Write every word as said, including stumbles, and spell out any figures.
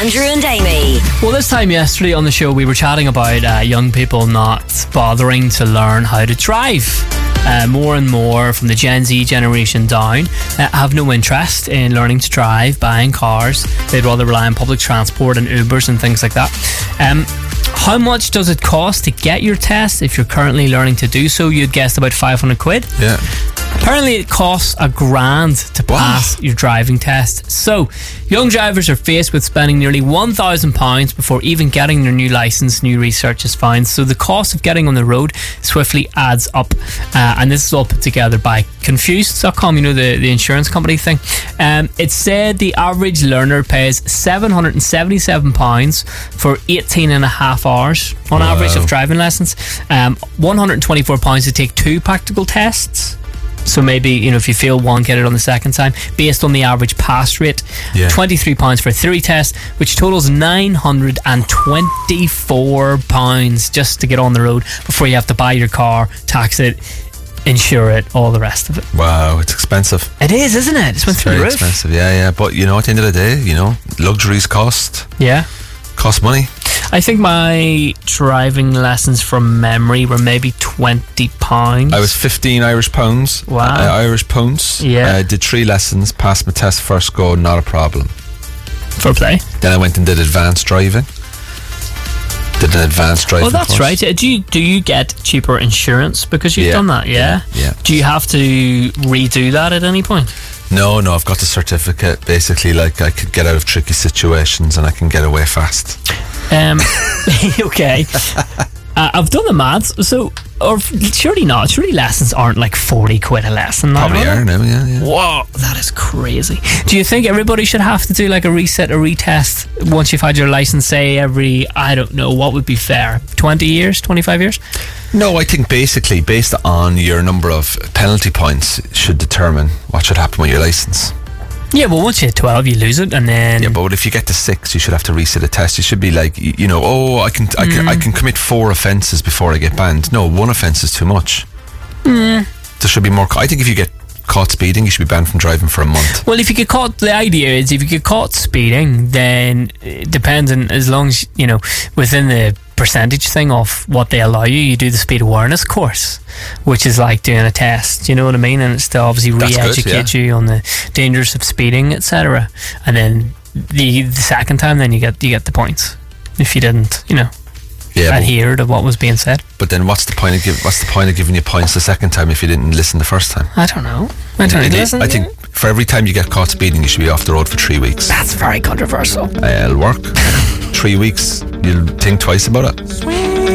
Andrew and Amy. Well, this time yesterday on the show, we were chatting about uh, young people not bothering to learn how to drive. Uh, more and more from the Gen Z generation down uh, have no interest in learning to drive, buying cars. They'd rather rely on public transport and Ubers and things like that. Um, how much does it cost to get your test if you're currently learning to do so? You'd guessed about five hundred quid. Yeah. Apparently it costs a grand to pass what? your driving test. So, young drivers are faced with spending nearly one thousand pounds before even getting their new licence, new research has found. So the cost of getting on the road swiftly adds up. Uh, and this is all put together by Confused dot com, you know, the, the insurance company thing. Um, it said the average learner pays seven hundred seventy-seven pounds for eighteen and a half hours on wow. average of driving lessons. Um, one hundred twenty-four pounds to take two practical tests. So maybe, you know, if you fail one, get it on the second time, based on the average pass rate. Yeah. twenty-three pounds for a theory test, which totals nine hundred twenty-four pounds just to get on the road before you have to buy your car, tax it, insure it, all the rest of it. Wow, it's expensive. It is, isn't it? It's, it's through very the roof. expensive, yeah, yeah. But, you know, at the end of the day, you know, luxuries cost. Yeah. Cost money. I think my driving lessons from memory were maybe twenty pounds. I was fifteen Irish pounds. Wow. Uh, Irish pounds. Yeah. I uh, did three lessons, passed my test first go, not a problem. Fair play. Then I went and did advanced driving. Did an advanced driving Oh, that's course. right. Do you, do you get cheaper insurance because you've yeah. done that? Yeah? yeah? Yeah. Do you have to redo that at any point? No, no, I've got the certificate. Basically, like, I could get out of tricky situations and I can get away fast. Um, okay. uh, I've done the maths, so or surely not. Surely lessons aren't like forty quid a lesson. Probably are are now, yeah, yeah. Whoa, that is crazy. Do you think everybody should have to do like a reset, a retest once you've had your license? Say every, I don't know, what would be fair? Twenty years, twenty-five years? No, I think basically based on your number of penalty points should determine what should happen with your license. Yeah, well, once you hit twelve, you lose it, and then yeah. But if you get to six, you should have to resit a test. You should be like, you know, oh, I can, I can, mm. I can commit four offences before I get banned. No, one offence is too much. Mm. There should be more. I think if you get caught speeding, you should be banned from driving for a month. Well, if you get caught, the idea is if you get caught speeding, then it depends on, as long as, you know, within the percentage thing of what they allow you, you do the speed awareness course, which is like doing a test, you know what I mean? And it's to obviously re-educate yeah. you on the dangers of speeding, et cetera. And then the, the second time, then you get you get the points if you didn't, you know, yeah, adhere to what was being said. But then, what's the point of give, what's the point of giving you points the second time if you didn't listen the first time? I don't know. I don't it, know. It, I think for every time you get caught speeding, you should be off the road for three weeks. That's very controversial. Uh, it'll work. Three weeks, you'll think twice about it.